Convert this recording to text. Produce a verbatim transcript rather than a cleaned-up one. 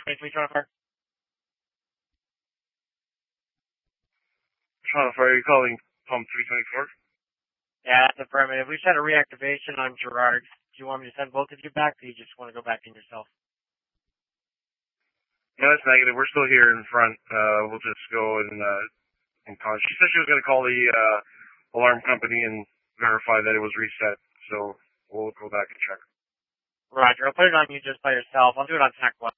three twenty-four. twenty-four, are you calling pump three twenty-four? Yeah, that's affirmative. We just had a reactivation on Gerard. Do you want me to send both of you back, or do you just want to go back in yourself? No, that's negative. We're still here in front. Uh, we'll just go and, uh, and call. She said she was going to call the, uh, alarm company and verify that it was reset. So we'll go back and check. Roger. I'll put it on you just by yourself. I'll do it on Tech one.